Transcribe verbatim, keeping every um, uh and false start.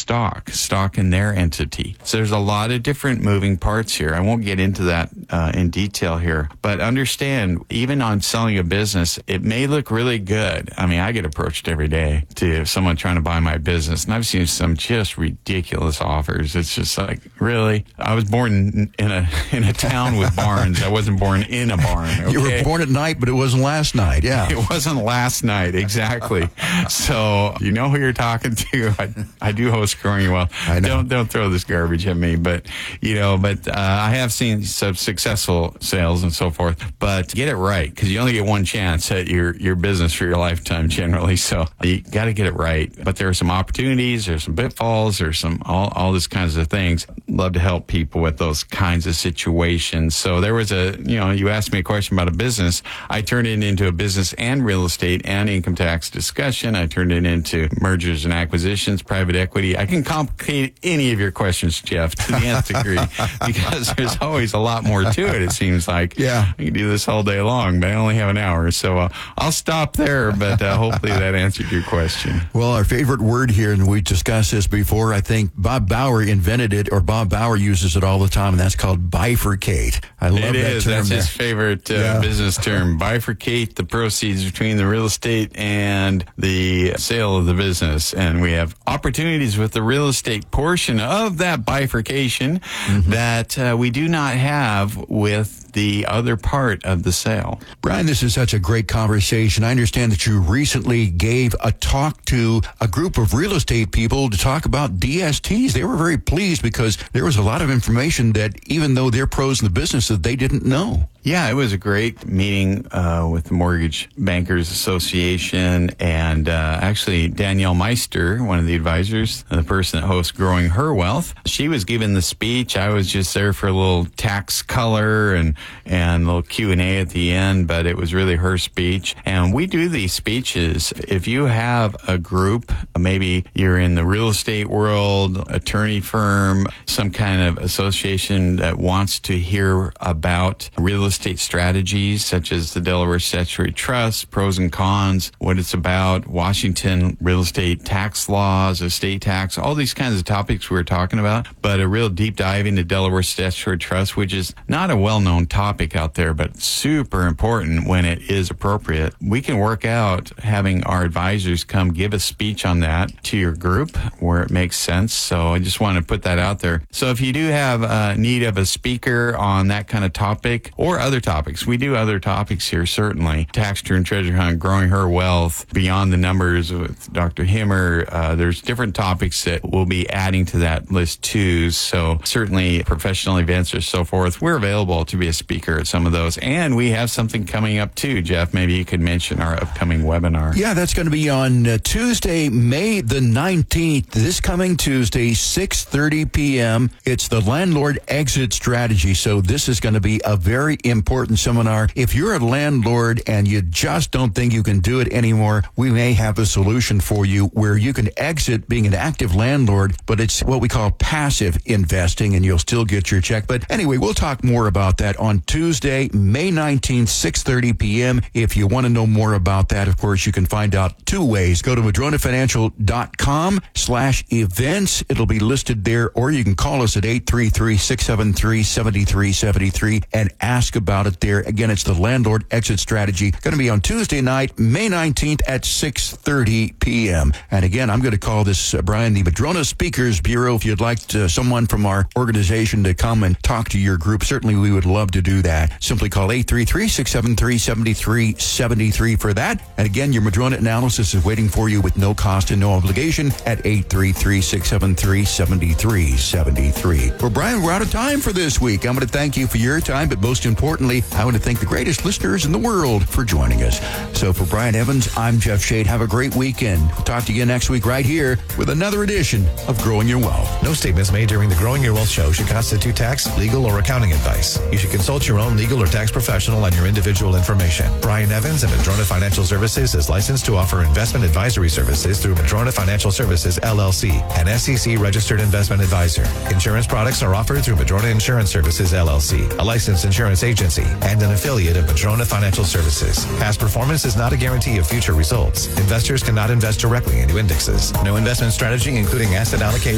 stock, stock in their entity. So there's a lot of different moving parts here. I won't get into that uh, in detail here, but understand, even on selling a business, it may look really good. I mean, I get approached every day to someone trying to buy my business, and I've seen some just ridiculous offers. It's just like, really? I was born in a in a town with barns. I wasn't born in a barn. Okay? You were born at night, but it wasn't last night. Yeah, it wasn't last night, exactly. So you know who you're talking to. I, I do host Growing Your Wealth. I know. Don't don't throw this garbage at me, but you know, but uh, I have seen some successful sales and so forth. But get it right, because you only get one chance at your your business for your lifetime generally. So you got to get it right. But there are some opportunities, there's some pitfalls, there's some all all this kinds of things. Love to help people with those kinds of situations. So there was a, you know, you asked me a question about a business. I turned it into a business and real estate and income tax discussion. I turned it into mergers and acquisitions, private equity. I can complicate any of your questions, Jeff, to the nth degree, because there's always a lot more to it, it seems like. Yeah. I can do this all day long, but I only have an hour. So uh, I'll stop there, but uh, hopefully that answered your question. Well, our favorite word here, and we discussed this before, I think Bob Bauer invented it, or Bob Bauer uses it all the time, and that's called bifurcate. I love it that is. term. That's there. his favorite uh, Yeah. business term. Bifurcate the proceeds between the real estate and the sale of the business. And we have opportunities with the real estate portion of that bifurcation mm-hmm. that uh, we do not have with the other part of the sale. Brian, this is such a great conversation. I understand that you recently gave a talk to a group of real estate people to talk about D S Ts. They were very pleased because there was a lot of information that, even though they're pros in the business, that they didn't know. Yeah, it was a great meeting uh, with the Mortgage Bankers Association, and uh, actually Danielle Meister, one of the advisors, the person that hosts Growing Her Wealth, she was giving the speech. I was just there for a little tax color and and a little Q and A at the end, but it was really her speech. And we do these speeches. If you have a group, maybe you're in the real estate world, attorney firm, some kind of association that wants to hear about real estate estate strategies such as the Delaware Statutory Trust, pros and cons, what it's about, Washington real estate tax laws, estate tax, all these kinds of topics we were talking about, but a real deep dive into Delaware Statutory Trust, which is not a well-known topic out there, but super important when it is appropriate. We can work out having our advisors come give a speech on that to your group where it makes sense. So I just want to put that out there. So if you do have a need of a speaker on that kind of topic or other topics. We do other topics here, certainly. Tax Return Treasure Hunt, Growing Her Wealth, Beyond the Numbers with Doctor Himmer. Uh, there's different topics that we'll be adding to that list too. So certainly professional events or so forth. We're available to be a speaker at some of those. And we have something coming up too, Jeff. Maybe you could mention our upcoming webinar. Yeah, that's going to be on uh, Tuesday, May the nineteenth. This coming Tuesday, six thirty p.m. It's the Landlord Exit Strategy. So this is going to be a very important seminar. If you're a landlord and you just don't think you can do it anymore, we may have a solution for you where you can exit being an active landlord, but it's what we call passive investing, and you'll still get your check. But anyway, we'll talk more about that on Tuesday, May nineteenth, six thirty p.m. If you want to know more about that, of course, you can find out two ways. Go to madronafinancial.com slash events. It'll be listed there, or you can call us at eight three three, six seven three, seven three seven three and ask about it there. Again, it's the Landlord Exit Strategy. Going to be on Tuesday night, May nineteenth at six thirty p.m. And again, I'm going to call this, uh, Brian, the Madrona Speakers Bureau. If you'd like to, someone from our organization to come and talk to your group, certainly we would love to do that. Simply call eight three three, six seven three, seven three seven three for that. And again, your Madrona analysis is waiting for you with no cost and no obligation at eight three three, six seven three, seven three seven three. Well, Brian, we're out of time for this week. I'm going to thank you for your time, but most importantly, I want to thank the greatest listeners in the world for joining us. So for Brian Evans, I'm Jeff Shade. Have a great weekend. We'll talk to you next week right here with another edition of Growing Your Wealth. No statements made during the Growing Your Wealth show should constitute tax, legal, or accounting advice. You should consult your own legal or tax professional on your individual information. Brian Evans and Madrona Financial Services is licensed to offer investment advisory services through Madrona Financial Services, L L C, an S E C registered investment advisor. Insurance products are offered through Madrona Insurance Services, L L C, a licensed insurance agency, and an affiliate of Madrona Financial Services. Past performance is not a guarantee of future results. Investors cannot invest directly into indexes. No investment strategy, including asset allocation,